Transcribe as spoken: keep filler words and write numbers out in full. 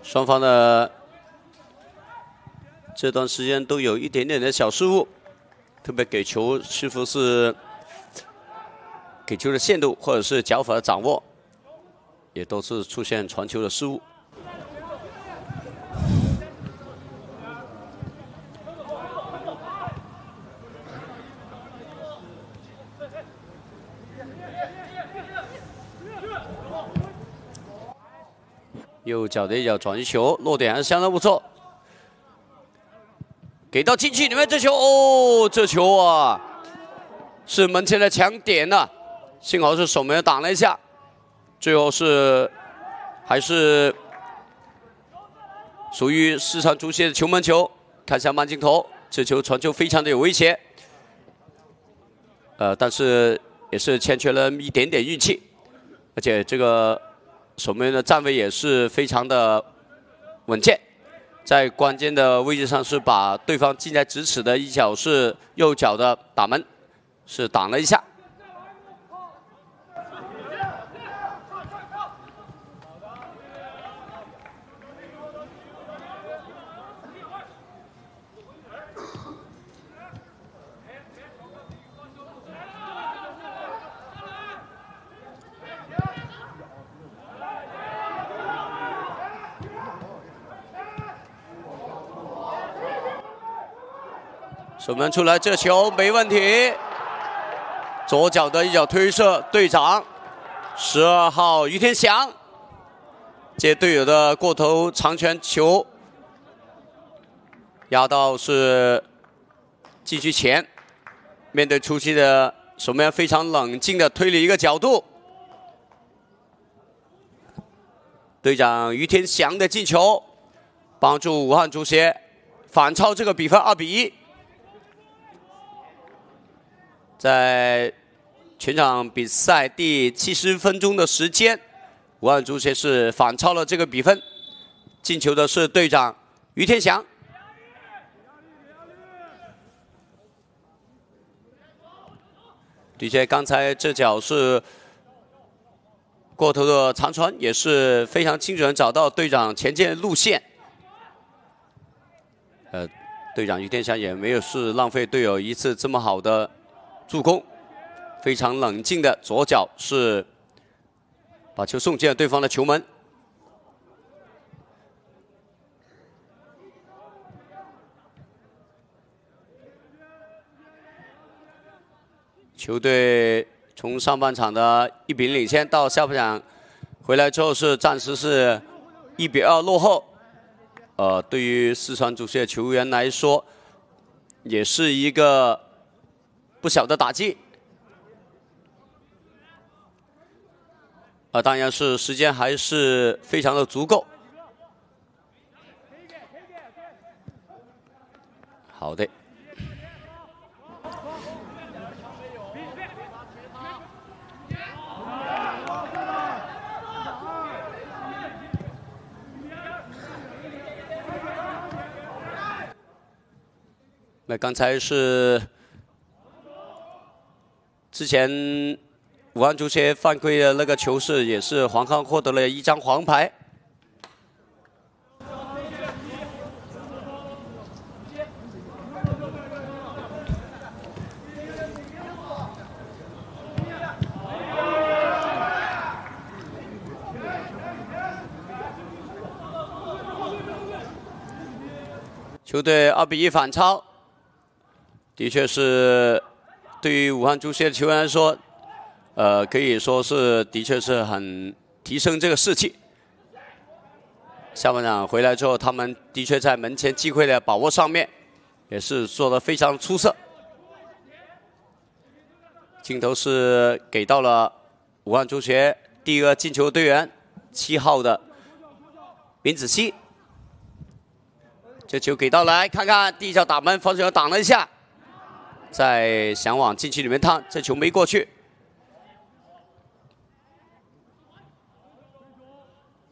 双方的这段时间都有一点点的小失误，特别给球是否是给球的限度或者是脚法的掌握，也都是出现传球的失误。 右脚的一脚转移球，落点还是相当不错。给到禁区里面，这球哦，这球啊，是门前的强点呐、啊，幸好是守门员挡了一下，最后是还是属于四川足协的球门球。看下慢镜头，这球传球非常的有威胁，呃，但是也是欠缺了一点点运气，而且这个。 守门员的站位也是非常的稳健，在关键的位置上是把对方近在咫尺的一脚是右脚的打门，是挡了一下。守门出来，这球没问题。左脚的一脚推射，队长十二号于天祥接队友的过头长传球，压到是禁区前，面对出击的守门员非常冷静的推理一个角度。队长于天祥的进球，帮助武汉足协反超这个比分二比一。 在全场比赛第七十分钟的时间，武汉足协是反超了这个比分，进球的是队长于天祥。的确，刚才这脚是过头的长传，也是非常精准找到队长前进的路线。呃，队长于天祥也没有是浪费队友一次这么好的。 助攻，非常冷静的左脚是把球送进了对方的球门。球队从上半场的一比零领先到下半场回来之后是暂时是一比二落后。呃，对于四川足协的球员来说，也是一个。 不小的打击，啊，当然是时间还是非常的足够。好的。那刚才是。 之前武汉足协犯规的那个球是，也是黄康获得了一张黄牌。球队二比一反超，的确是。 对于武汉足协的球员来说，呃，可以说是的确是很提升这个士气。下半场回来之后，他们的确在门前机会的把握上面，也是做得非常出色。镜头是给到了武汉足协第一个进球队员七号的林子熙，这球给到来，看看第一脚打门，防守员挡了一下。 在想往禁区里面趟，这球没过去。